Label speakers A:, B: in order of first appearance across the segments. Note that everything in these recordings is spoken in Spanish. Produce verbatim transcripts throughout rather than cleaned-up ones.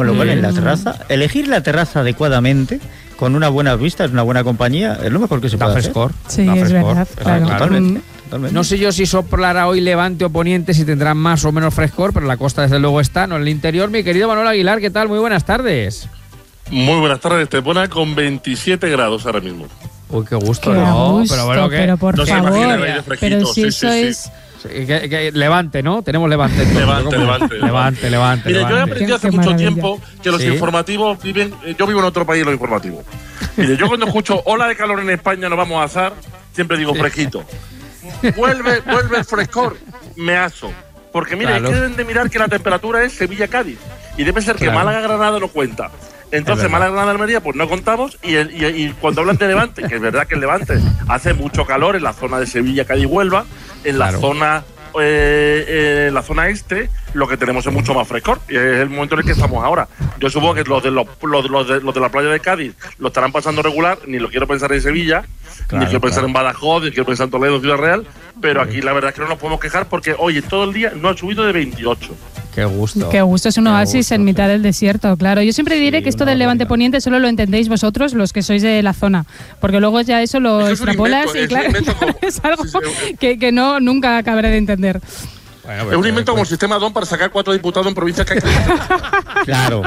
A: Con lo cual, en la terraza, elegir la terraza adecuadamente, con unas buenas vistas, una buena compañía, es lo mejor que se
B: Da
A: puede
B: frescor.
A: hacer.
C: Sí, es
A: frescor.
C: verdad. Claro.
A: Totalmente,
C: Mm.
A: totalmente.
B: No sé yo si soplará hoy levante o poniente, si tendrá más o menos frescor, pero la costa desde luego está, no en el interior. Mi querido Manuel Aguilar, ¿qué tal? Muy buenas tardes.
D: Muy buenas tardes, Estepona, con veintisiete grados ahora mismo.
B: Uy, qué gusto,
C: Qué
B: ¿no?
C: gusto,
B: pero bueno, ¿qué?
C: pero por
D: No se
C: favor.
D: imagina el aire fresquito,
C: Pero si
D: sí,
C: eso
D: sí, sí.
C: es...
B: Sí, que- que- levante, ¿no? Tenemos levante. entonces,
D: Levante,
B: ¿cómo?
D: levante,
B: Levante, levante.
D: Mire, yo he
B: levante.
D: aprendido hace
C: Qué
D: mucho
C: maravilla.
D: tiempo que los
B: Sí.
D: informativos viven. eh, Yo vivo en otro país, los informativos. Mire, yo cuando escucho ola de calor en España, nos vamos a asar, siempre digo fresquito. Vuelve, vuelve el frescor, me aso. Porque mire,
B: Claro.
D: es que deben de mirar que la temperatura es Sevilla-Cádiz. Y debe ser que
B: Claro.
D: Málaga-Granada no cuenta. Entonces,
B: verdad.
D: Málaga-Granada-Almería, pues no contamos. Y, el- y, y cuando hablan de Levante, que es verdad que el Levante hace mucho calor en la zona de Sevilla, Cádiz, Huelva, en la
B: Claro.
D: zona eh, eh, en la zona este, lo que tenemos es mucho más frescor. Y es el momento en el que estamos ahora. Yo supongo que los de, los, los, los de, los de la playa de Cádiz lo estarán pasando regular, ni lo quiero pensar en Sevilla,
B: Claro,
D: ni quiero pensar
B: claro.
D: en Badajoz, ni quiero pensar en Toledo, Ciudad Real, pero aquí la verdad es que no nos podemos quejar porque hoy todo el día no ha subido de veintiocho.
B: Qué gusto.
C: Qué gusto, es un
B: Qué
C: oasis
B: gusto,
C: en mitad
B: sí.
C: del desierto, claro. Yo siempre diré
B: Sí,
C: que esto
B: una
C: del Levante
B: barbaridad.
C: Poniente solo lo entendéis vosotros, los que sois de la zona, porque luego ya eso lo
D: Es que es un
C: extrapolas
D: invento,
C: y
D: es un
C: claro,
D: invento como-
C: es algo
D: sí, sí.
C: que, que no nunca acabaré de entender.
B: Bueno,
D: Es
B: pues,
D: un invento
B: pues,
D: como el sistema D O N para sacar cuatro diputados en provincias que hay.
A: Claro.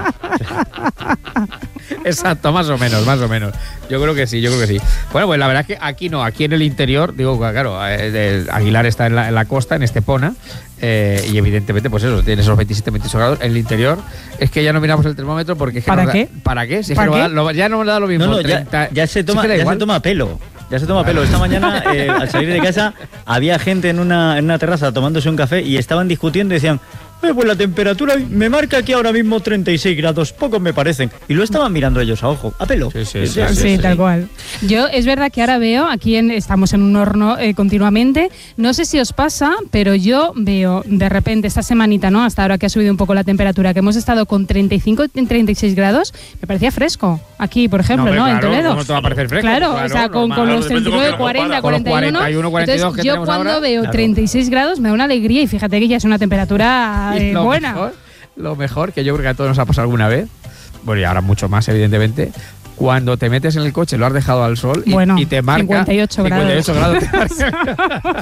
B: Exacto, más o menos, más o menos. Yo creo que sí, yo creo que sí. Bueno, pues la verdad es que aquí no, aquí en el interior, digo, claro, eh, de- Aguilar está en la, en la costa, en Estepona, eh, y evidentemente, pues eso, tiene esos veintisiete, veintiocho grados. En el interior es que ya no miramos el termómetro porque es que
C: ¿Para
B: nos da-
C: qué?
B: ¿Para qué? Si es
C: ¿Para
B: que no
C: qué?
B: da- lo- ya no me da lo mismo.
A: No, no, ya,
B: treinta
A: ya se
B: si
A: toma,
B: es que da
A: ya se
B: igual.
A: toma pelo. Ya se toma pelo. Esta mañana, eh, al salir de casa, había gente en una, en una terraza tomándose un café y estaban discutiendo y decían, "Eh, pues la temperatura me marca aquí ahora mismo treinta y seis grados, pocos me parecen". Y lo estaban mirando ellos a ojo, a pelo.
B: Sí, sí, sí,
A: Ya,
C: Sí,
B: sí, sí.
C: tal cual. Yo, es verdad que ahora veo, aquí en, estamos en un horno eh, continuamente, no sé si os pasa, pero yo veo de repente esta semanita, ¿no? Hasta ahora que ha subido un poco la temperatura, que hemos estado con treinta y cinco, treinta y seis grados, me parecía fresco. Aquí, por ejemplo,
B: hombre,
C: ¿no?
B: claro,
C: En Toledo.
B: ¿cómo te va a parecer fresco?
C: Claro, o sea, con,
B: normal.
C: con los
D: Depende
C: treinta y
D: con
C: nueve,
D: qué lo
C: cuarenta,
D: comparas.
B: Con los
C: cuarenta y uno.
B: cuarenta y uno, cuarenta y dos
C: Entonces,
B: que
C: yo
B: tenemos
C: cuando
B: ahora,
C: veo
B: claro.
C: treinta y seis grados me da una alegría y fíjate que ya es una temperatura
B: Y
C: eh,
B: lo
C: buena.
B: Mejor, lo mejor, que yo creo que a todos nos ha pasado alguna vez, bueno, y ahora mucho más, evidentemente, cuando te metes en el coche, lo has dejado al sol y,
C: Bueno,
B: y te marca
C: cincuenta y ocho grados.
B: grados te marca.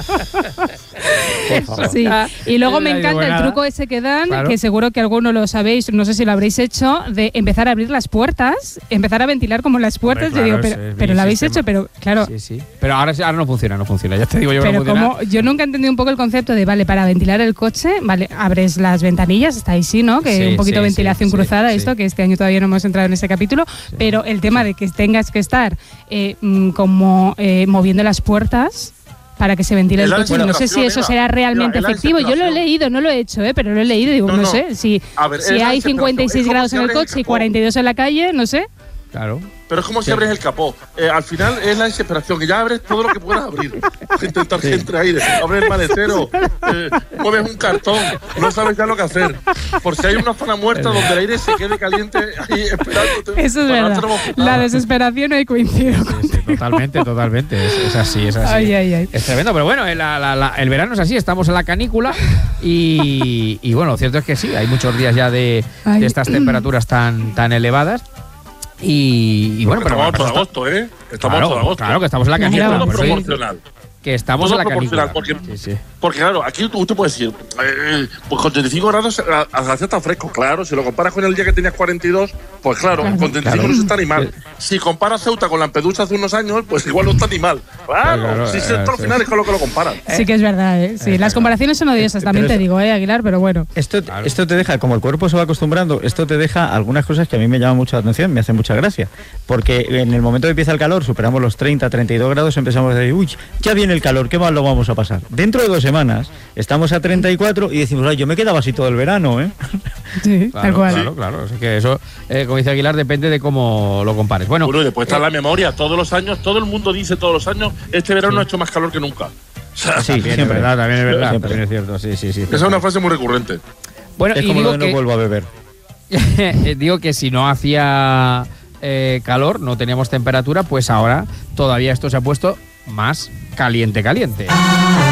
C: Sí, y luego me
B: Ay,
C: encanta el
B: buena.
C: truco ese que dan,
B: Claro.
C: que seguro que alguno lo sabéis, no sé si lo habréis hecho, de empezar a abrir las puertas, empezar a ventilar como las puertas.
B: Hombre,
C: yo digo,
B: claro,
C: pero,
B: ese es
C: pero
B: mi
C: lo habéis
B: sistema.
C: hecho, pero claro.
B: Sí, sí. Pero ahora, ahora no funciona, no funciona. Ya te digo yo que no
C: Pero
B: funciona.
C: como yo nunca he entendido un poco el concepto de, vale, para ventilar el coche, vale, abres las ventanillas, está ahí sí, ¿no? Que
B: Sí,
C: un poquito
B: sí,
C: ventilación
B: sí,
C: cruzada,
B: sí,
C: esto,
B: sí.
C: que este año todavía no hemos entrado en ese capítulo, pero el tema de que tengas que estar eh, mm, como eh, moviendo las puertas para que se ventile el
D: El
C: coche, no sé si
D: desesperación,
C: eso
D: Eva.
C: será realmente
D: Eva, el
C: efectivo. Yo lo he
D: desesperación.
C: leído, no lo he hecho, ¿eh? Pero lo he leído y digo,
D: No,
C: no,
D: no.
C: sé, si,
D: A ver,
C: si
D: es la
C: hay
D: desesperación.
C: cincuenta y seis
D: Es como
C: grados
D: si
C: en el
D: abres el
C: coche y
D: capó.
C: cuarenta y dos en la calle, no sé.
B: Claro.
D: Pero es como si
B: Sí.
D: abres el capó. Eh, al final es la desesperación, que ya abres todo lo que puedas abrir. Intentar que entre aire. Abres el maletero, eh, mueves un cartón, no sabes ya lo que hacer. Por si hay una zona muerta donde el aire se quede caliente ahí esperándote.
C: Eso es
D: para
C: verdad.
D: darte una bofetada.
C: La desesperación hoy coincido.
B: Sí, sí, totalmente, totalmente. Es, es así, es así.
C: Ay, ay, ay.
B: Es tremendo, pero bueno, la- la- la- el verano es así, estamos en la canícula y, y bueno, lo cierto es que sí, hay muchos días ya de,
C: Ay.
B: de estas temperaturas tan, tan elevadas. Y, y bueno,
D: Porque
B: pero
D: estamos
B: bueno,
D: en agosto, ¿eh? Estamos
B: claro,
D: en agosto.
B: claro que estamos en la
C: Claro.
B: canícula.
D: Todo
B: por eso digo
D: proporcional.
B: que estamos
D: Todo
B: en la canícula.
D: proporcional, porque-
B: Sí, sí.
D: Porque claro, aquí tú, tú puedes decir, eh, pues con treinta y cinco grados a- a- hace tan fresco, claro. Si lo comparas con el día que tenías cuarenta y dos, pues claro,
C: Claro.
D: con treinta y cinco
B: Claro.
D: no se está ni mal. Si comparas Ceuta con Lampedusa hace unos años, pues igual no está ni mal. Claro,
B: Claro,
D: si
B: eh,
D: esto al
B: sí.
D: final es con lo que lo comparan.
C: Sí que es verdad, ¿eh? Sí,
B: Eh,
C: las
B: claro.
C: comparaciones son odiosas,
A: Eh,
C: también
A: pero
C: te
A: eso-
C: digo, ¿eh, Aguilar? Pero bueno.
A: Esto,
B: Claro.
A: esto te deja, como el cuerpo se va acostumbrando, esto te deja algunas cosas que a mí me llaman mucho la atención, me hacen mucha gracia. Porque en el momento que empieza el calor, superamos los treinta, treinta y dos grados, empezamos a decir, uy, ya viene el calor, qué mal lo vamos a pasar. Dentro de dos semanas estamos a treinta y cuatro y decimos, ay, yo me quedaba así todo el verano, ¿eh?
C: Sí,
B: Claro,
C: tal cual.
B: claro, claro. Así que eso, eh, como dice Aguilar, depende de cómo lo compares. Bueno,
D: Bueno, y después está la memoria. Todos los años, todo el mundo dice todos los años, este verano ha hecho más calor que nunca. O sea,
A: Sí,
B: también es
A: siempre.
B: verdad, también es verdad,
A: Siempre.
B: también es cierto, sí, sí, sí.
D: esa es una frase muy recurrente.
B: Bueno,
A: Es
B: y
A: como
B: digo
A: lo de no
B: que,
A: vuelvo a beber.
B: eh, digo que si no hacía eh, calor, no teníamos temperatura, pues ahora todavía esto se ha puesto más caliente, caliente.